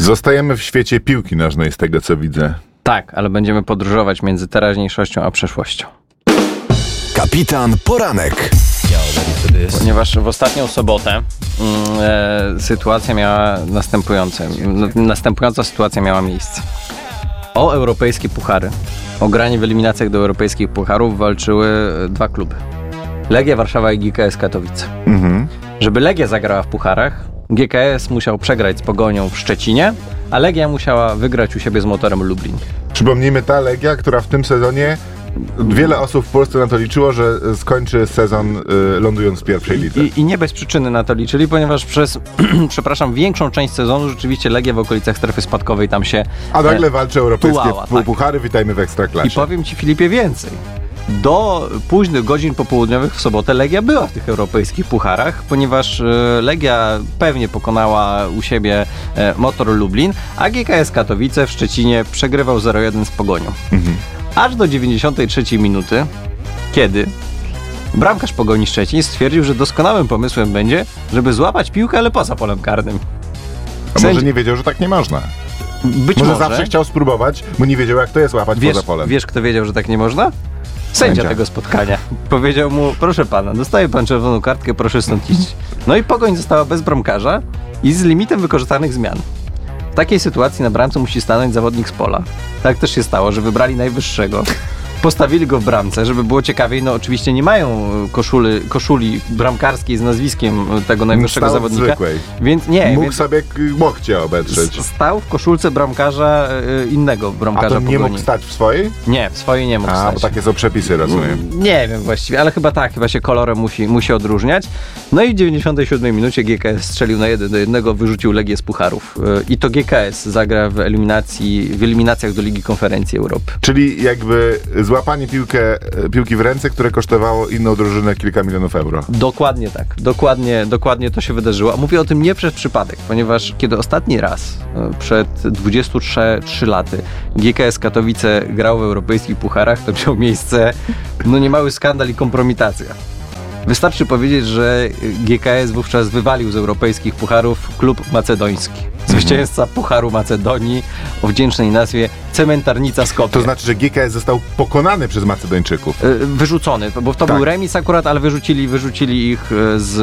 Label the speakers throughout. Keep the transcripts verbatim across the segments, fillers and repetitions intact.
Speaker 1: Zostajemy w świecie piłki nożnej, z tego co widzę.
Speaker 2: Tak, ale będziemy podróżować między teraźniejszością a przeszłością.
Speaker 3: Kapitan Poranek.
Speaker 2: Ponieważ w ostatnią sobotę e, sytuacja miała następujące. Następująca sytuacja miała miejsce. O europejskie puchary, o granie w eliminacjach do europejskich pucharów walczyły dwa kluby. Legia Warszawa i G K S Katowice.
Speaker 1: Mhm.
Speaker 2: Żeby Legia zagrała w pucharach, G K S musiał przegrać z Pogonią w Szczecinie, a Legia musiała wygrać u siebie z Motorem Lublin.
Speaker 1: Przypomnijmy, ta Legia, która w tym sezonie, wiele osób w Polsce na to liczyło, że skończy sezon y, lądując w pierwszej lidze.
Speaker 2: I, I nie bez przyczyny na to liczyli, ponieważ przez, przepraszam, większą część sezonu rzeczywiście Legia w okolicach strefy spadkowej tam się
Speaker 1: A nagle e, walczy europejskie
Speaker 2: tułała,
Speaker 1: pu-
Speaker 2: tak.
Speaker 1: puchary, witajmy w Ekstraklasie.
Speaker 2: I powiem Ci, Filipie, więcej. Do późnych godzin popołudniowych w sobotę Legia była w tych europejskich pucharach, ponieważ e, Legia pewnie pokonała u siebie e, Motor Lublin, a G K S Katowice w Szczecinie przegrywał zero jeden z Pogonią. Mhm. Aż do dziewięćdziesiątej trzeciej minuty, kiedy bramkarz Pogoni Szczecin stwierdził, że doskonałym pomysłem będzie, żeby złapać piłkę, ale poza polem karnym.
Speaker 1: A Sędzi... może nie wiedział, że tak nie można?
Speaker 2: Być
Speaker 1: może,
Speaker 2: może
Speaker 1: zawsze chciał spróbować, bo nie wiedział, jak to jest łapać
Speaker 2: wiesz,
Speaker 1: poza polem. Wiesz,
Speaker 2: kto wiedział, że tak nie można? Sędzia,
Speaker 1: Sędzia
Speaker 2: tego spotkania. Powiedział mu, proszę pana, dostaje pan czerwoną kartkę, proszę stąd iść. No i Pogoń została bez bramkarza i z limitem wykorzystanych zmian. W takiej sytuacji na bramce musi stanąć zawodnik z pola. Tak też się stało, że wybrali najwyższego. Postawili go w bramce, żeby było ciekawiej. No oczywiście nie mają koszuli, koszuli bramkarskiej z nazwiskiem tego najwyższego
Speaker 1: Stał
Speaker 2: zawodnika.
Speaker 1: Zwykłej.
Speaker 2: Więc nie.
Speaker 1: Mógł
Speaker 2: więc
Speaker 1: sobie łokcie obedrzeć.
Speaker 2: Stał w koszulce bramkarza, innego bramkarza.
Speaker 1: A to nie
Speaker 2: Pogoni.
Speaker 1: mógł stać w swojej?
Speaker 2: Nie, w swojej nie mógł
Speaker 1: A,
Speaker 2: stać.
Speaker 1: bo takie są przepisy, rozumiem.
Speaker 2: Nie wiem właściwie, ale chyba tak, chyba się kolorem musi, musi odróżniać. No i w dziewięćdziesiątej siódmej minucie G K S strzelił na jeden do jednego, wyrzucił Legię z pucharów. I to G K S zagra w eliminacji, w eliminacjach do Ligi Konferencji Europy.
Speaker 1: Czyli jakby złapanie piłkę, piłki w ręce, które kosztowało inną drużynę kilka milionów euro.
Speaker 2: Dokładnie tak. Dokładnie, dokładnie to się wydarzyło. A mówię o tym nie przez przypadek, ponieważ kiedy ostatni raz przed dwudziestu trzema laty G K S Katowice grał w europejskich pucharach, to miał miejsce no niemały skandal i kompromitacja. Wystarczy powiedzieć, że G K S wówczas wywalił z europejskich pucharów klub macedoński. Zwycięzca Pucharu Macedonii o wdzięcznej nazwie Cementarnica Skopje.
Speaker 1: To znaczy, że G K S został pokonany przez Macedończyków.
Speaker 2: Wyrzucony, bo to tak. był remis akurat, ale wyrzucili, wyrzucili ich z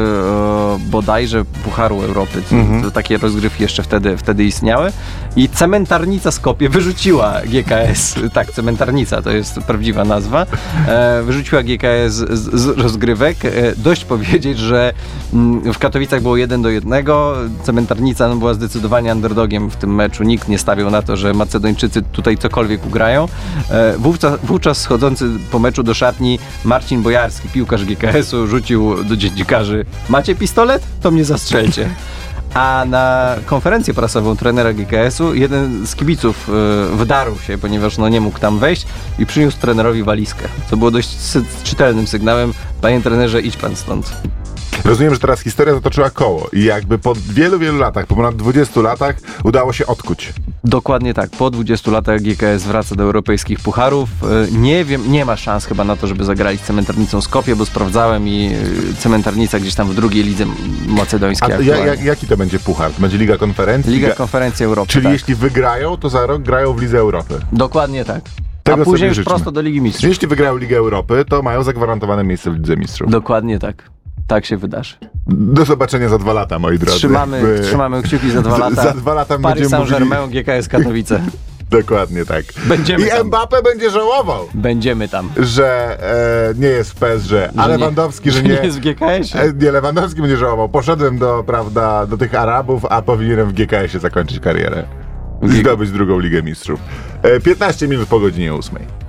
Speaker 2: e, bodajże Pucharu Europy. Mhm. To, takie rozgrywki jeszcze wtedy, wtedy istniały. I Cementarnica Skopje wyrzuciła G K S. Tak, Cementarnica to jest prawdziwa nazwa. E, wyrzuciła G K S z, z rozgrywek. E, dość powiedzieć, że m, w Katowicach było jeden do jednego. Cementarnica no, była zdecydowanie underdogiem w tym meczu. Nikt nie stawiał na to, że Macedończycy tutaj cokolwiek ugrają. E, wówczas, wówczas schodzący po meczu do szatni Marcin Bojarski, piłkarz G K S-u, rzucił do dziennikarzy: macie pistolet? To mnie zastrzelcie. A na konferencję prasową trenera G K S-u jeden z kibiców y, wdarł się, ponieważ no, nie mógł tam wejść i przyniósł trenerowi walizkę. Co było dość sy- czytelnym sygnałem: panie trenerze, idź pan stąd.
Speaker 1: Rozumiem, że teraz historia zatoczyła koło i jakby po wielu, wielu latach, po ponad dwudziestu latach udało się odkuć.
Speaker 2: Dokładnie tak. Po dwudziestu latach G K S wraca do europejskich pucharów. Nie wiem, nie ma szans chyba na to, żeby zagrali z Cementarnicą Skopje, bo sprawdzałem i Cementarnica gdzieś tam w drugiej lidze macedońskiej.
Speaker 1: A ja, jak, jaki to będzie puchar? Będzie Liga Konferencji?
Speaker 2: Liga Konferencji Europy.
Speaker 1: Czyli
Speaker 2: tak.
Speaker 1: jeśli wygrają, to za rok grają w Lidze Europy.
Speaker 2: Dokładnie tak.
Speaker 1: Tego
Speaker 2: a później już
Speaker 1: życzmy.
Speaker 2: prosto do Ligi Mistrzów.
Speaker 1: Jeśli wygrają Ligę Europy, to mają zagwarantowane miejsce w Lidze Mistrzów.
Speaker 2: Dokładnie tak. Tak się wydarzy.
Speaker 1: Do zobaczenia za dwa lata, moi drodzy.
Speaker 2: Trzymamy,
Speaker 1: My...
Speaker 2: trzymamy kciuki za dwa lata.
Speaker 1: Za, za dwa lata
Speaker 2: Paris
Speaker 1: będziemy
Speaker 2: Saint-Germain,
Speaker 1: mówili...
Speaker 2: G K S Katowice.
Speaker 1: Dokładnie tak.
Speaker 2: Będziemy
Speaker 1: I
Speaker 2: tam.
Speaker 1: Mbappé będzie żałował.
Speaker 2: Będziemy tam.
Speaker 1: Że e, nie jest w P S G,
Speaker 2: że
Speaker 1: a
Speaker 2: nie,
Speaker 1: Lewandowski, że,
Speaker 2: że
Speaker 1: nie,
Speaker 2: nie jest w G K S-ie.
Speaker 1: E, nie, Lewandowski będzie żałował. Poszedłem do, prawda, do tych Arabów, a powinienem w G K S-ie zakończyć karierę. I zdobyć drugą Ligę Mistrzów. E, piętnaście minut po godzinie ósmej.